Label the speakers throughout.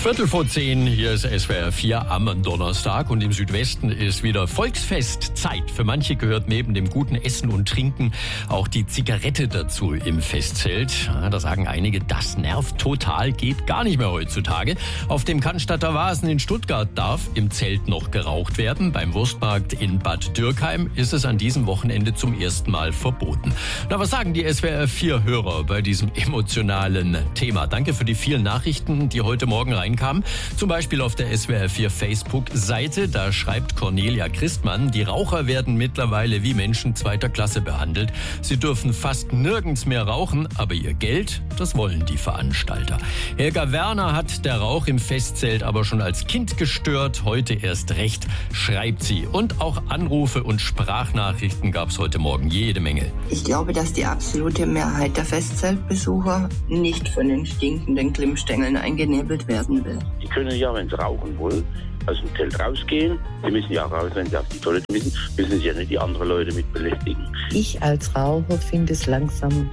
Speaker 1: 10:15, hier ist SWR 4 am Donnerstag und im Südwesten ist wieder Volksfestzeit. Für manche gehört neben dem guten Essen und Trinken auch die Zigarette dazu im Festzelt. Ja, da sagen einige, das nervt total, geht gar nicht mehr heutzutage. Auf dem Cannstatter Wasen in Stuttgart darf im Zelt noch geraucht werden. Beim Wurstmarkt in Bad Dürkheim ist es an diesem Wochenende zum ersten Mal verboten. Na, was sagen die SWR 4 Hörer bei diesem emotionalen Thema? Danke für die vielen Nachrichten, die heute Morgen reinkamen. Zum Beispiel auf der SWR 4 Facebook-Seite. Da schreibt Cornelia Christmann, die Raucher werden mittlerweile wie Menschen zweiter Klasse behandelt. Sie dürfen fast nirgends mehr rauchen, aber ihr Geld, das wollen die Veranstalter. Helga Werner hat der Rauch im Festzelt aber schon als Kind gestört. Heute erst recht, schreibt sie. Und auch Anrufe und Sprachnachrichten gab es heute Morgen jede Menge.
Speaker 2: Ich glaube, dass die absolute Mehrheit der Festzeltbesucher nicht von den stinkenden Glimmstängeln eingenebelt werden will.
Speaker 3: Die können ja, wenn sie rauchen wollen, aus dem Zelt rausgehen. Sie müssen ja raus, wenn sie auf die Toilette müssen sie ja nicht die anderen Leute mit belästigen.
Speaker 4: Ich als Raucher finde es langsam,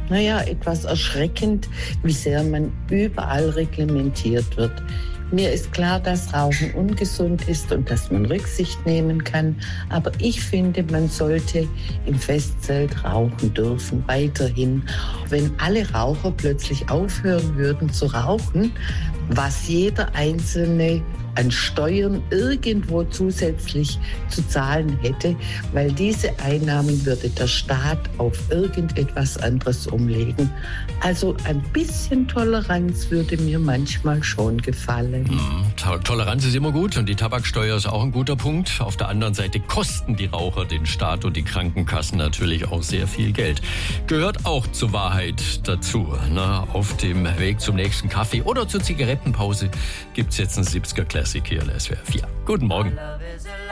Speaker 4: etwas erschreckend, wie sehr man überall reglementiert wird. Mir ist klar, dass Rauchen ungesund ist und dass man Rücksicht nehmen kann. Aber ich finde, man sollte im Festzelt rauchen dürfen, weiterhin. Wenn alle Raucher plötzlich aufhören würden zu rauchen, was jeder Einzelne an Steuern irgendwo zusätzlich zu zahlen hätte, weil diese Einnahmen würde der Staat auf irgendetwas anderes umlegen. Also ein bisschen Toleranz würde mir manchmal schon gefallen.
Speaker 1: Toleranz ist immer gut und die Tabaksteuer ist auch ein guter Punkt. Auf der anderen Seite kosten die Raucher den Staat und die Krankenkassen natürlich auch sehr viel Geld. Gehört auch zur Wahrheit dazu. Auf dem Weg zum nächsten Kaffee oder zur Zigarettenpause gibt's jetzt einen 70er Classic hier in SWR 4. Guten Morgen.